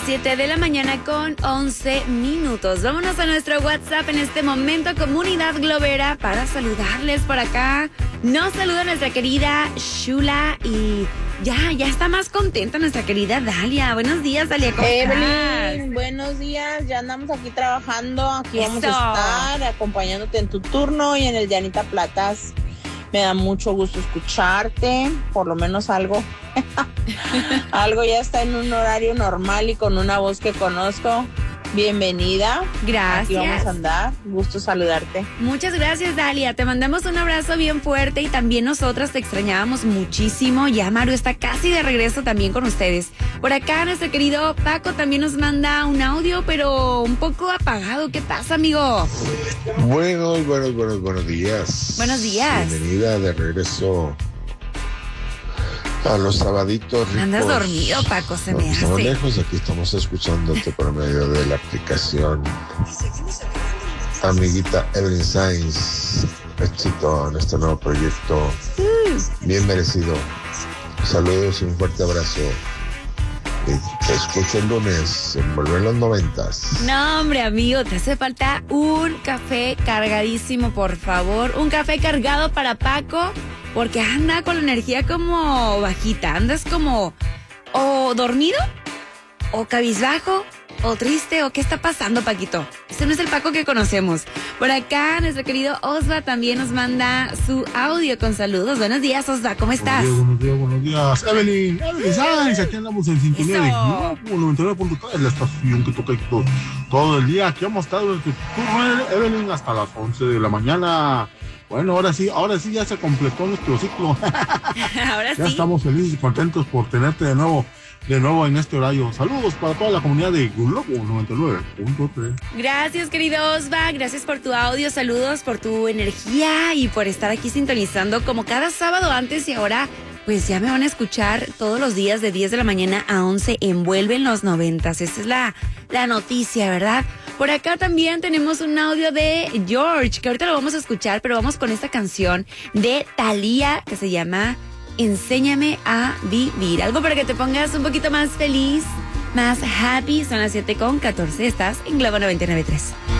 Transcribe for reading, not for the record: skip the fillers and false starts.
7 de la mañana con 11 minutos. Vámonos a nuestro WhatsApp en este momento, Comunidad Globera, para saludarles por acá. Nos saluda nuestra querida Shula y ya está más contenta nuestra querida Dalia. Buenos días, Dalia, ¿cómo Evelyn, buenos días. Ya andamos aquí trabajando. Aquí vamos a estar acompañándote en tu turno y en el de Anita Platas. Me da mucho gusto escucharte, por lo menos algo. Algo ya está en un horario normal y con una voz que conozco. Bienvenida. Gracias. Aquí vamos a andar. Gusto saludarte. Muchas gracias, Dalia. Te mandamos un abrazo bien fuerte y también nosotras te extrañábamos muchísimo. Ya Maru está casi de regreso también con ustedes. Por acá nuestro querido Paco también nos manda un audio, pero un poco apagado. ¿Qué pasa, amigo? Buenos días. Buenos días. Bienvenida de regreso a los sabaditos ricos. Andas dormido, Paco, se me hace. Estamos lejos, aquí estamos escuchándote por medio de la aplicación. Amiguita Evelyn Sainz, éxito en este nuevo proyecto. Bien merecido. Saludos y un fuerte abrazo. Y te escucho el lunes en Volver los 90s. No, hombre, amigo, te hace falta un café cargadísimo, por favor. Un café cargado para Paco, porque anda con la energía como bajita. Andas como o dormido, o cabizbajo, o triste, o qué está pasando, Paquito. Ese no es el Paco que conocemos. Por acá, nuestro querido Osva también nos manda su audio con saludos. Buenos días, Osva, ¿cómo estás? Buenos días. Evelyn Sáenz, aquí andamos en sintonía de Globo 99.3, la estación que toca todo el día. Aquí hemos estado desde tu turno, Evelyn, hasta las 11 de la mañana. Bueno, ahora sí ya se completó nuestro ciclo. Ahora sí. Ya estamos felices y contentos por tenerte de nuevo en este horario. Saludos para toda la comunidad de Globo 99.3. Gracias, querido Osva. Gracias por tu audio. Saludos por tu energía y por estar aquí sintonizando como cada sábado antes y ahora. Pues ya me van a escuchar todos los días de 10 de la mañana a 11 en Vuelven los 90s. Esta es la noticia, ¿verdad? Por acá también tenemos un audio de George, que ahorita lo vamos a escuchar, pero vamos con esta canción de Thalía que se llama Enséñame a Vivir. Algo para que te pongas un poquito más feliz, más happy. Son las 7:14. Estás en Globo 99.3.